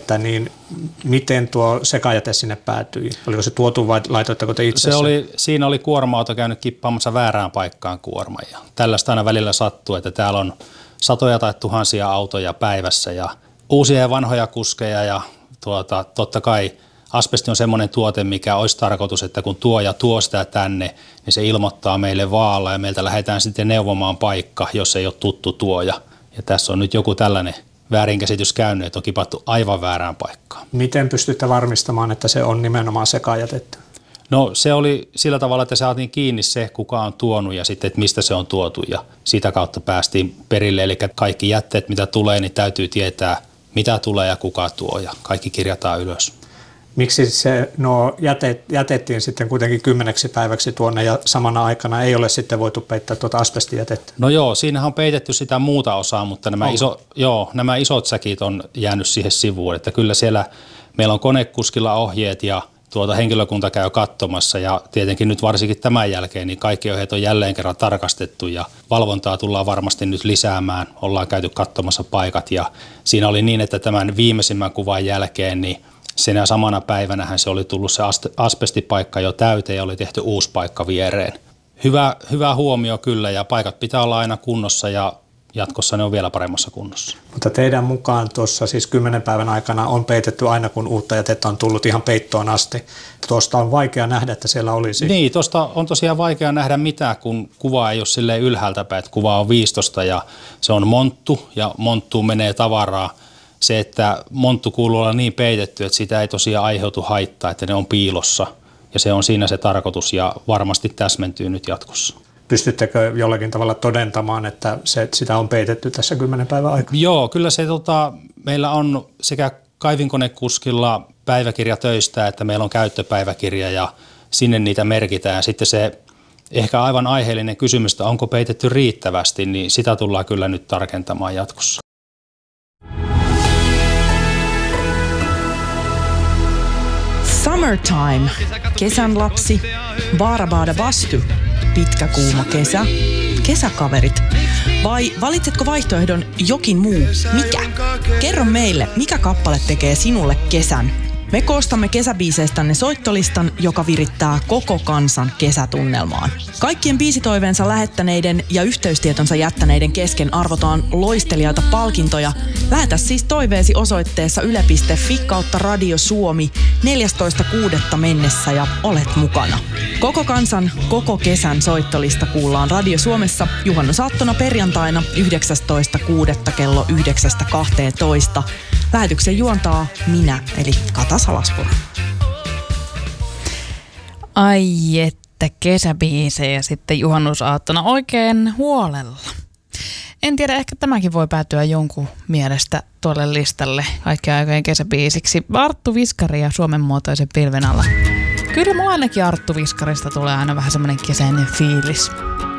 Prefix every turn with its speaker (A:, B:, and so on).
A: sekajätettä, niin miten tuo sekajäte sinne päätyi? Oliko se tuotu vai laitoitteko te itse?
B: Siinä oli kuorma-auto käynyt kippaamassa väärään paikkaan kuorma. Ja tällaista aina välillä sattuu, että täällä on satoja tai tuhansia autoja päivässä ja uusia ja vanhoja kuskeja ja totta kai asbesti on semmoinen tuote, mikä olisi tarkoitus, että kun tuoja tuo sitä tänne, niin se ilmoittaa meille vaalla ja meiltä lähdetään sitten neuvomaan paikka, jos ei ole tuttu tuoja. Ja tässä on nyt joku tällainen väärinkäsitys käynyt, että on kipattu aivan väärään paikkaan.
A: Miten pystytte varmistamaan, että se on nimenomaan sekajätettä?
B: No se oli sillä tavalla, että saatiin kiinni se, kuka on tuonut ja sitten, että mistä se on tuotu ja sitä kautta päästiin perille. Eli kaikki jätteet, mitä tulee, niin täytyy tietää, mitä tulee ja kuka tuo ja kaikki kirjataan ylös.
A: Miksi jätettiin sitten kuitenkin 10 päiväksi tuonne ja samana aikana ei ole sitten voitu peittää tuota asbestijätettä?
B: No joo, siinähän on peitetty sitä muuta osaa, mutta nämä isot säkit on jäänyt siihen sivuun. Että kyllä siellä meillä on konekuskilla ohjeet ja henkilökunta käy katsomassa ja tietenkin nyt varsinkin tämän jälkeen niin kaikki ohjeet on jälleen kerran tarkastettu ja valvontaa tullaan varmasti nyt lisäämään. Ollaan käyty katsomassa paikat ja siinä oli niin, että tämän viimeisimmän kuvan jälkeen niin senä samana päivänähän se oli tullut se asbestipaikka jo täyteen ja oli tehty uusi paikka viereen. Hyvä huomio kyllä ja paikat pitää olla aina kunnossa ja jatkossa ne on vielä paremmassa kunnossa.
A: Mutta teidän mukaan tuossa siis 10 päivän aikana on peitetty aina kun uutta jätettä on tullut ihan peittoon asti. Tuosta on vaikea nähdä, että siellä olisi.
B: Niin, tuosta on tosiaan vaikea nähdä mitään, kun kuva ei ole silleen ylhäältä päin. Kuva on 15 ja se on monttu ja monttuun menee tavaraa. Se, että monttu kuuluu olla niin peitetty, että sitä ei tosiaan aiheutu haittaa, että ne on piilossa. Ja se on siinä se tarkoitus ja varmasti täsmentyy nyt jatkossa.
A: Pystyttekö jollakin tavalla todentamaan, että sitä on peitetty tässä 10 päivän aikana?
B: Joo, kyllä se meillä on sekä kaivinkonekuskilla päiväkirja töistä, että meillä on käyttöpäiväkirja ja sinne niitä merkitään. Sitten se ehkä aivan aiheellinen kysymys, että onko peitetty riittävästi, niin sitä tullaan kyllä nyt tarkentamaan jatkossa.
C: Summertime, kesän lapsi, Baarabaada Bastu, pitkä kuuma kesä, kesäkaverit. Vai valitsetko vaihtoehdon jokin muu? Mikä? Kerro meille, mikä kappale tekee sinulle kesän. Me koostamme kesäbiiseistänne soittolistan, joka virittää koko kansan kesätunnelmaan. Kaikkien biisitoiveensa lähettäneiden ja yhteystietonsa jättäneiden kesken arvotaan loistelijaita palkintoja. Lähetä siis toiveesi osoitteessa yle.fi/Radio Suomi 14.6. mennessä ja olet mukana. Koko kansan, koko kesän soittolista kuullaan Radio Suomessa juhannusaattona perjantaina 19.6. kello 9.12. Lähetyksen juontaa minä, eli Kata Salaspuro.
D: Ai että kesäbiisejä sitten juhannusaattona oikein huolella. En tiedä, ehkä tämäkin voi päätyä jonkun mielestä tuolle listalle kaikkien aikojen kesäbiisiksi. Arttu Viskari ja Suomen muotoisen pilven alla. Kyllä mulla ainakin Arttu Viskarista tulee aina vähän semmoinen kesäinen fiilis.